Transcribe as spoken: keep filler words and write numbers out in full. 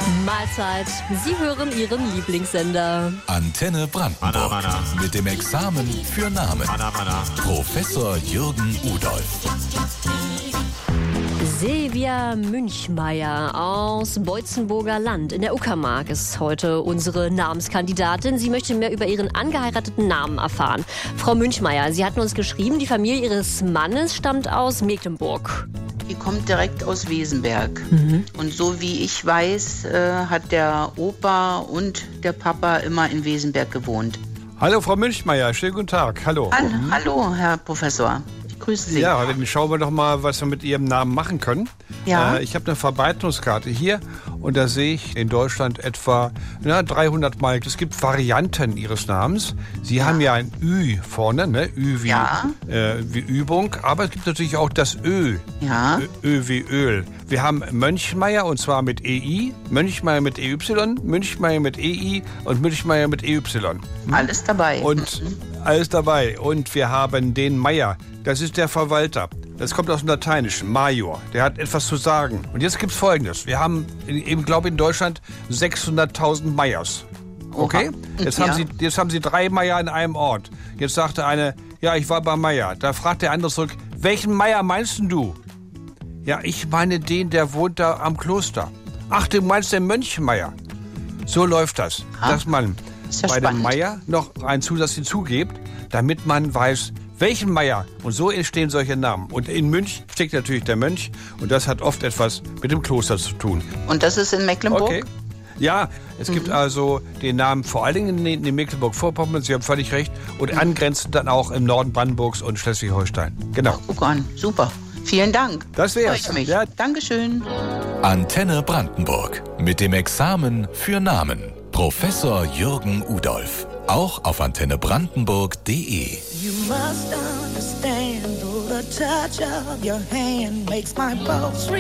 Mahlzeit. Sie hören Ihren Lieblingssender. Antenne Brandenburg. Mana, mana. Mit dem Examen für Namen. Mana, mana. Professor Jürgen Udolph. Silvia Münchmeier aus Boitzenburger Land in der Uckermark ist heute unsere Namenskandidatin. Sie möchte mehr über ihren angeheirateten Namen erfahren. Frau Münchmeier, Sie hatten uns geschrieben, die Familie Ihres Mannes stammt aus Mecklenburg. Die kommt direkt aus Wesenberg. Mhm. Und so wie ich weiß, äh, hat der Opa und der Papa immer in Wesenberg gewohnt. Hallo Frau Münchmeier, schönen guten Tag. Hallo. Hallo, hallo Herr Professor. Ich grüße Sie. Ja, dann schauen wir doch mal, was wir mit Ihrem Namen machen können. Ja. Äh, ich habe eine Verbreitungskarte hier und da sehe ich in Deutschland etwa na, dreihundert Mal. Es gibt Varianten Ihres Namens. Sie Ja. haben ja ein Ü vorne, ne? Ü wie, Ja. äh, wie Übung, aber es gibt natürlich auch das Ö. Ja. Ö, Ö wie Öl. Wir haben Mönchmeier und zwar mit E I, Mönchmeier mit E Y, Münchmeier mit E I und Münchmeier mit E Y. Alles dabei. Und Mhm. alles dabei. Und wir haben den Meier. Das ist der Verwalter. Das kommt aus dem Lateinischen, Major. Der hat etwas zu sagen. Und jetzt gibt's Folgendes. Wir haben, ich glaube in Deutschland, sechshunderttausend Meiers. Okay? Oha. Jetzt, Ja. haben Sie, jetzt haben Sie drei Meier in einem Ort. Jetzt sagte eine, ja, ich war bei Meier. Da fragt der andere zurück, welchen Meier meinst denn du? Ja, ich meine den, der wohnt da am Kloster. Ach, du meinst den Mönchmeier. So läuft das. Ah. Dass man Ist ja bei dem spannend. Meier noch einen Zusatz hinzugibt, damit man weiß, welchen Meier. Und so entstehen solche Namen. Und in Münch steckt natürlich der Mönch. Und das hat oft etwas mit dem Kloster zu tun. Und das ist in Mecklenburg? Okay. Ja, es gibt also den Namen vor allen Dingen in, in Mecklenburg-Vorpommern, Sie haben völlig recht, und angrenzend dann auch im Norden Brandenburgs und Schleswig-Holstein. Genau. Guck an, super. Vielen Dank. Das wär's. Freue ich mich. Ja. Dankeschön. Antenne Brandenburg. Mit dem Examen für Namen. Professor Jürgen Udolph. Auch auf antenne brandenburg punkt de. You must understand, though the touch of your hand makes my pulse